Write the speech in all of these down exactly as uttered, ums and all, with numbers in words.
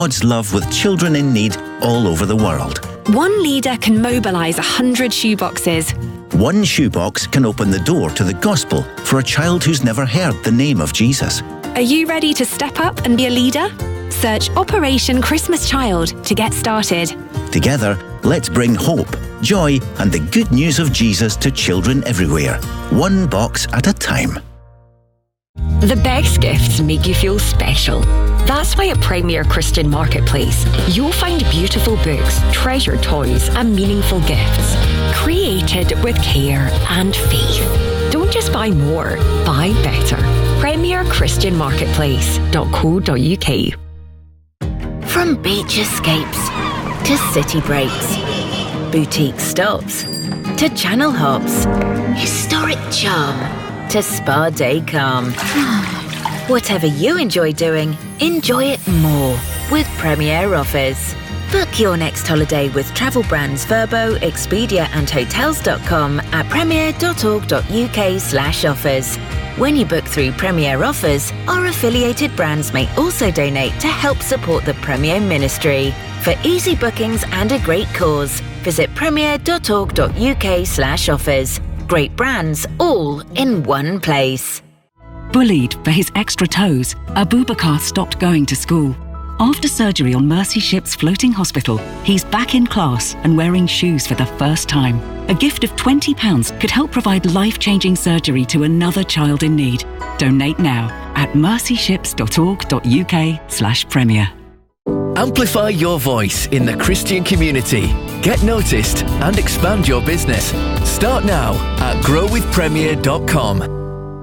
God's love with children in need all over the world. One leader can mobilise a hundred shoeboxes. One shoebox can open the door to the gospel for a child who's never heard the name of Jesus. Are you ready to step up and be a leader? Search Operation Christmas Child to get started. Together, let's bring hope, joy, and the good news of Jesus to children everywhere, one box at a time. The best gifts make you feel special. That's why at Premier Christian Marketplace, you'll find beautiful books, treasured toys, and meaningful gifts, created with care and faith. Don't just buy more, buy better. Premier Christian Marketplace dot co dot uk. From beach escapes to city breaks, boutique stops to channel hops, historic charm to spa day calm. Whatever you enjoy doing, enjoy it more with Premier Offers. Book your next holiday with travel brands Verbo, Expedia and Hotels dot com at premier dot org dot uk slash offers. When you book through Premier Offers, our affiliated brands may also donate to help support the Premier Ministry. For easy bookings and a great cause, visit premier dot org dot uk slash offers. Great brands all in one place. Bullied for his extra toes, Abubakar stopped going to school. After surgery on Mercy Ship's floating hospital, he's back in class and wearing shoes for the first time. A gift of twenty pounds could help provide life-changing surgery to another child in need. Donate now at mercy ships dot org dot uk slash premier. Amplify your voice in the Christian community. Get noticed and expand your business. Start now at grow with premier dot com.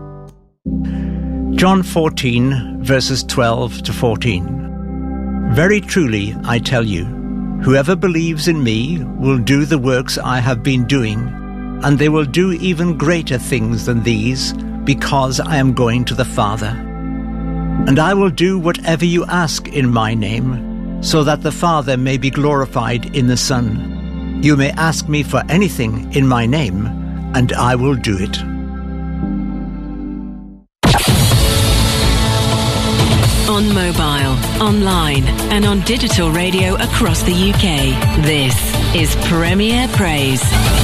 John fourteen, verses twelve to fourteen. Very truly, I tell you, whoever believes in me will do the works I have been doing, and they will do even greater things than these, because I am going to the Father. And I will do whatever you ask in my name, so that the Father may be glorified in the Son. You may ask me for anything in my name, and I will do it. On mobile, online, and on digital radio across the U K. This is Premier Praise.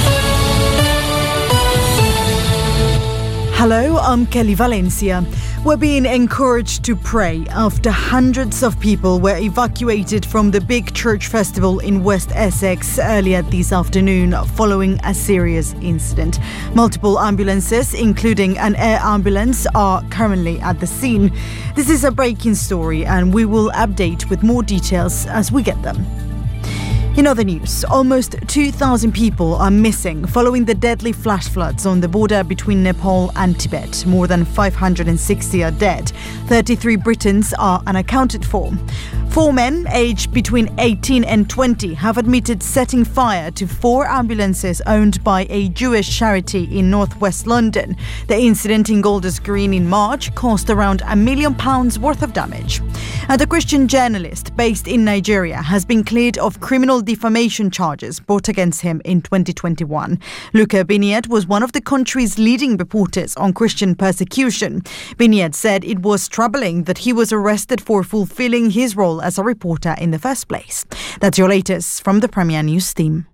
Hello, I'm Kelly Valencia. We're being encouraged to pray after hundreds of people were evacuated from the big church festival in West Essex earlier this afternoon following a serious incident. Multiple ambulances, including an air ambulance, are currently at the scene. This is a breaking story and we will update with more details as we get them. In other news, almost two thousand people are missing following the deadly flash floods on the border between Nepal and Tibet. More than five hundred sixty are dead. thirty-three Britons are unaccounted for. Four men, aged between eighteen and twenty, have admitted setting fire to four ambulances owned by a Jewish charity in northwest London. The incident in Golders Green in March cost around a million pounds worth of damage. And a Christian journalist based in Nigeria has been cleared of criminal defamation charges brought against him in twenty twenty-one. Luka Biniad was one of the country's leading reporters on Christian persecution. Biniad said it was troubling that he was arrested for fulfilling his role as a reporter in the first place. That's your latest from the Premier News team.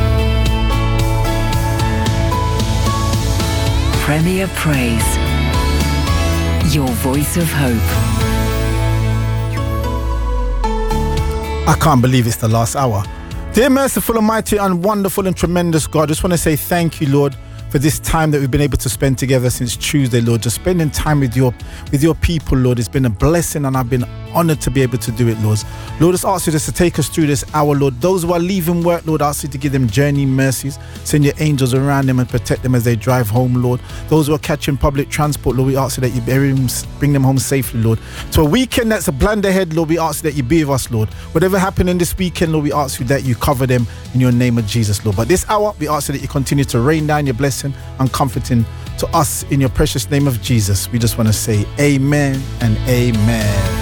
Premier Praise. Your voice of hope. I can't believe it's the last hour. Dear merciful, almighty and wonderful and tremendous God, I just want to say thank you, Lord, for this time that we've been able to spend together since Tuesday, Lord. Just spending time with your with your people, Lord. It's been a blessing and I've been honoured to be able to do it, Lord. Lord, just ask you just to take us through this hour, Lord. Those who are leaving work, Lord, ask you to give them journey mercies. Send your angels around them and protect them as they drive home, Lord. Those who are catching public transport, Lord, we ask you that you bring them home safely, Lord. To a weekend that's a planned ahead, Lord, we ask you that you be with us, Lord. Whatever happening this weekend, Lord, we ask you that you cover them in your name of Jesus, Lord. But this hour, we ask you that you continue to rain down your blessing and comforting to us in your precious name of Jesus. We just want to say amen and amen.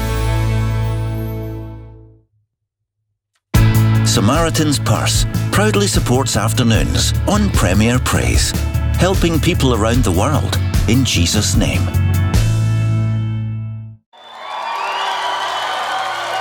Samaritan's Purse proudly supports afternoons on Premier Praise, helping people around the world in Jesus' name.